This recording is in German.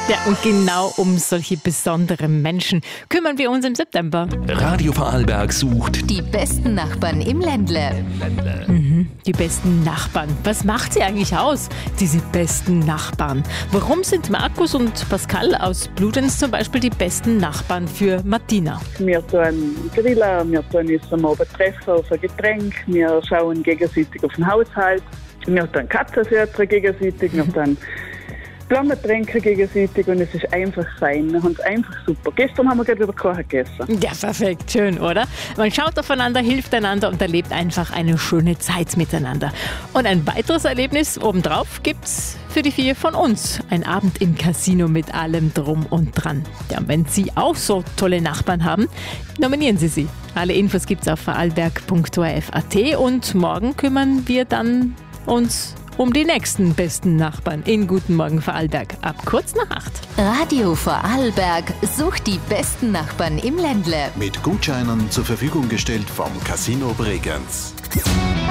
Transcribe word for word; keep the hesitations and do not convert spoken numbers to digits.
Ja, und genau um solche besonderen Menschen kümmern wir uns im September. Radio Vorarlberg sucht Die besten Nachbarn im Ländle. Mhm, die besten Nachbarn. Was macht sie eigentlich aus, diese besten Nachbarn? Warum sind Markus und Pascal aus Bludenz zum Beispiel die besten Nachbarn für Martina? Wir tun grillen, wir tun uns am Abend treffen auf ein Getränk, wir schauen gegenseitig auf den Haushalt, wir tun Katzen füttern gegenseitig, wir tun Blumen trinken gegenseitig und es ist einfach fein. Wir haben es einfach super. Gestern haben wir gerade über Kochen gegessen. Ja, perfekt, schön, oder? Man schaut aufeinander, hilft einander und erlebt einfach eine schöne Zeit miteinander. Und ein weiteres Erlebnis obendrauf gibt's für die vier von uns. Ein Abend im Casino mit allem drum und dran. Ja, und wenn Sie auch so tolle Nachbarn haben, nominieren Sie sie. Alle Infos gibt's auf vorarlberg punkt o r f punkt a t und morgen kümmern wir dann uns um die nächsten besten Nachbarn in Guten Morgen Vorarlberg ab kurz nach acht. Radio Vorarlberg sucht die besten Nachbarn im Ländle. Mit Gutscheinen zur Verfügung gestellt vom Casino Bregenz.